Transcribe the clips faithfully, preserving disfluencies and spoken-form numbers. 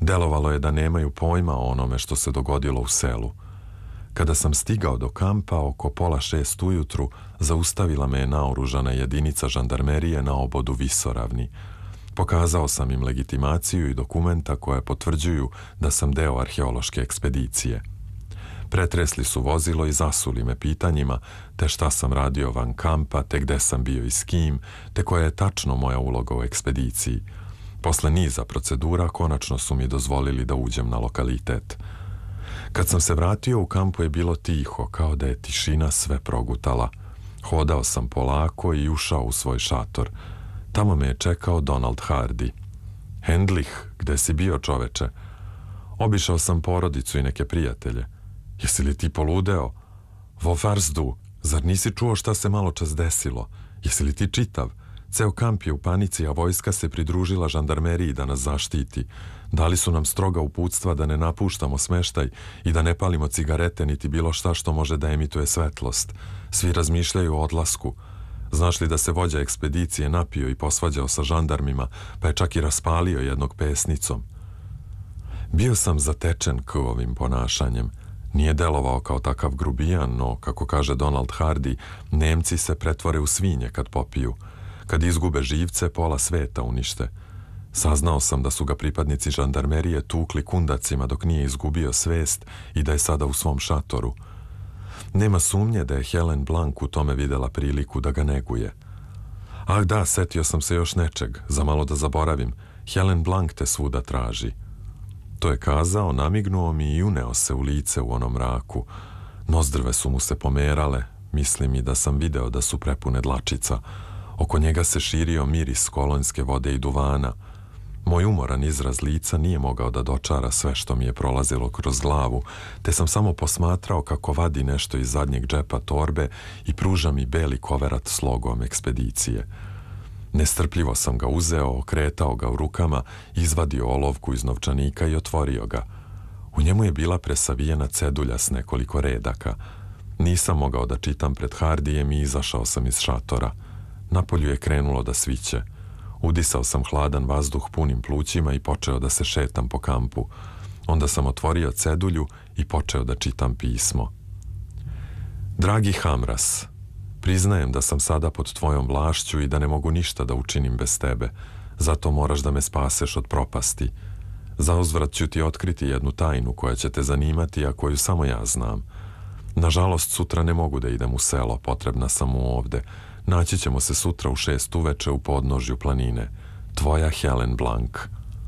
Delovalo je da nemaju pojma o onome što se dogodilo u selu. Kada sam stigao do kampa oko pola šest ujutru, zaustavila me je naoružana jedinica žandarmerije na obodu Visoravni. Pokazao sam im legitimaciju i dokumenta koje potvrđuju da sam deo arheološke ekspedicije. Pretresli su vozilo i zasuli me pitanjima, te šta sam radio van kampa, te gde sam bio i s kim, te koja je tačno moja uloga u ekspediciji. Posle niza procedura konačno su mi dozvolili da uđem na lokalitet. Kad sam se vratio, u kampu je bilo tiho, kao da je tišina sve progutala. Hodao sam polako i ušao u svoj šator. Tamo me je čekao Donald Hardy. Hendlich, gde si bio, čoveče? Obišao sam porodicu i neke prijatelje. Jesi li ti poludeo? Wo warst du? Zar nisi čuo šta se malo čas desilo? Jesi li ti čitav? Ceo kamp je u panici, a vojska se pridružila žandarmeriji da nas zaštiti. Dali su nam stroga uputstva da ne napuštamo smeštaj i da ne palimo cigarete niti bilo šta što može da emituje svetlost. Svi razmišljaju o odlasku. Znaš li da se vođa ekspedicije napio i posvađao sa žandarmima, pa je čak i raspalio jednog pesnicom? Bio sam zatečen k ovim ponašanjem. Nije delovao kao takav grubijan, no, kako kaže Donald Hardy, Nemci se pretvore u svinje kad popiju. Kad izgube živce, pola sveta unište. Saznao sam da su ga pripadnici žandarmerije tukli kundacima dok nije izgubio svest i da je sada u svom šatoru. Nema sumnje da je Helen Blank u tome videla priliku da ga neguje. Ah da, setio sam se još nečeg, za malo da zaboravim. Helen Blank te svuda traži. To je kazao, namignuo mi i uneo se u lice u onom mraku. Nozdrve su mu se pomerale, mislim i da sam video da su prepune dlačica. Oko njega se širio miris kolonjske vode i duvana. Moj umoran izraz lica nije mogao da dočara sve što mi je prolazilo kroz glavu, te sam samo posmatrao kako vadi nešto iz zadnjeg džepa torbe i pruža mi beli koverat s logom ekspedicije. Nestrpljivo sam ga uzeo, okretao ga u rukama, izvadio olovku iz novčanika i otvorio ga. U njemu je bila presavijena cedulja s nekoliko redaka. Nisam mogao da čitam pred Hardijem i izašao sam iz šatora. Napolju je krenulo da sviće. Udisao sam hladan vazduh punim plućima i počeo da se šetam po kampu. Onda sam otvorio cedulju i počeo da čitam pismo. Dragi Hamras, priznajem da sam sada pod tvojom vlašću i da ne mogu ništa da učinim bez tebe. Zato moraš da me spaseš od propasti. Zauzvrat ću ti otkriti jednu tajnu koja će te zanimati, a koju samo ja znam. Nažalost, sutra ne mogu da idem u selo, potrebna sam mu ovde. Naći ćemo se sutra u šest uveče u podnožju planine. Tvoja Helen Blank.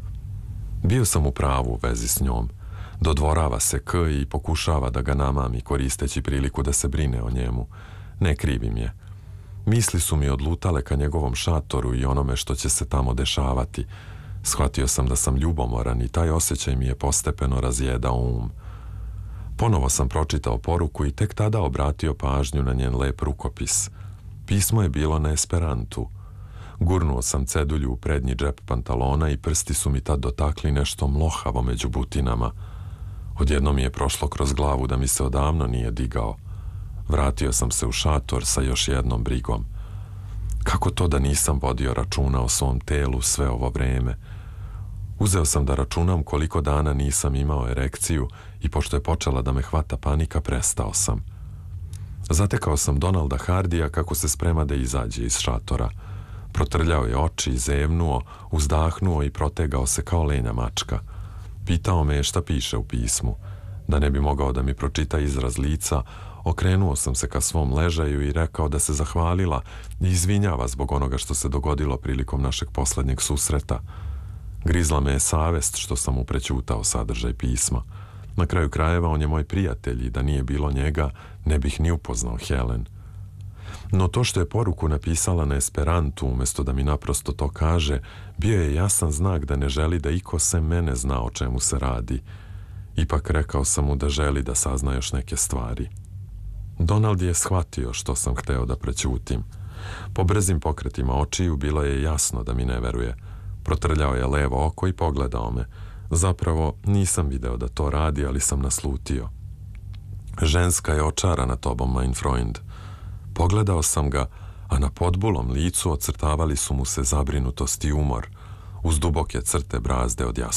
Bio sam u pravu u vezi s njom. Dodvorava se K i pokušava da ga namami koristeći priliku da se brine o njemu. Ne krivim je. Misli su mi odlutale ka njegovom šatoru i onome što će se tamo dešavati. Shvatio sam da sam ljubomoran i taj osjećaj mi je postepeno razjedao um. Ponovo sam pročitao poruku i tek tada obratio pažnju na njen lep rukopis. Pismo je bilo na esperantu. Gurnuo sam cedulju u prednji džep pantalona i prsti su mi tad dotakli nešto mlohavo među butinama. Odjedno mi je prošlo kroz glavu da mi se odavno nije digao. Vratio sam se u šator sa još jednom brigom. Kako to da nisam vodio računa o svom telu sve ovo vreme? Uzeo sam da računam koliko dana nisam imao erekciju i pošto je počela da me hvata panika, prestao sam. Zatekao sam Donalda Hardija kako se sprema da izađe iz šatora. Protrljao je oči, zevnuo, uzdahnuo i protegao se kao lenja mačka. Pitao me je šta piše u pismu. Da ne bi mogao da mi pročita izraz lica, okrenuo sam se ka svom ležaju i rekao da se zahvalila i izvinjava zbog onoga što se dogodilo prilikom našeg poslednjeg susreta. Grizla me je savest što sam mu prećutao sadržaj pisma. Na kraju krajeva on je moj prijatelj i da nije bilo njega, ne bih ni upoznao Helen. No to što je poruku napisala na esperantu, umjesto da mi naprosto to kaže, bio je jasan znak da ne želi da iko sem mene zna o čemu se radi. Ipak rekao sam mu da želi da sazna još neke stvari. Donald je shvatio što sam hteo da prećutim. Po brzim pokretima očiju bilo je jasno da mi ne veruje. Protrljao je levo oko i pogledao me. Zapravo nisam video da to radi, ali sam naslutio. Ženska je očarana tobom, mein Freund. Pogledao sam ga, a na podbulom licu ocrtavali su mu se zabrinutost i umor, uz duboke crte brazde od jasnog